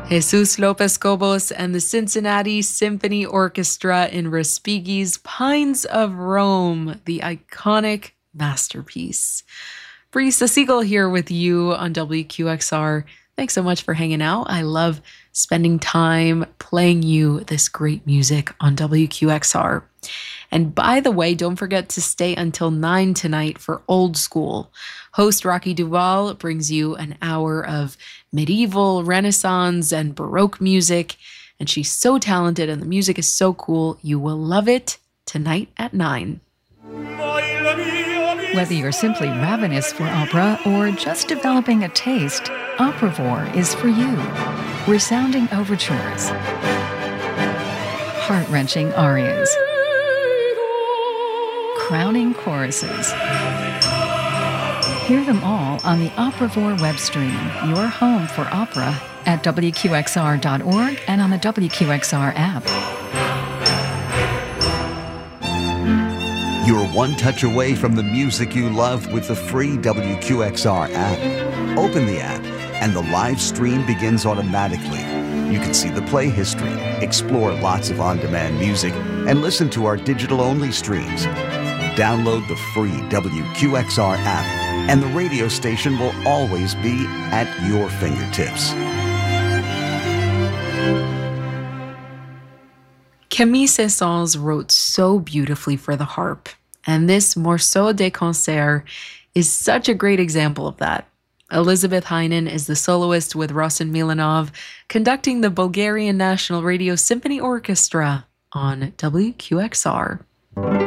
Jesus Lopez Cobos and the Cincinnati Symphony Orchestra in Respighi's Pines of Rome, the iconic masterpiece. Brisa Siegel here with you on WQXR. Thanks so much for hanging out. I love spending time playing you this great music on WQXR. And by the way, don't forget to stay until 9 tonight for Old School. Host Rocky Duval brings you an hour of medieval, Renaissance, and Baroque music. And she's so talented and the music is so cool. You will love it tonight at 9. Whether you're simply ravenous for opera or just developing a taste, Operavore is for you. Resounding overtures, heart-wrenching arias, crowning choruses. Hear them all on the Operavore web stream, your home for opera, at WQXR.org and on the WQXR app. You're one touch away from the music you love with the free WQXR app. Open the app, and the live stream begins automatically. You can see the play history, explore lots of on-demand music, and listen to our digital-only streams. Download the free WQXR app, and the radio station will always be at your fingertips. Camille Saint-Saëns wrote so beautifully for the harp, and this Morceau de Concert is such a great example of that. Elizabeth Heinen is the soloist with Rossen Milanov, conducting the Bulgarian National Radio Symphony Orchestra on WQXR.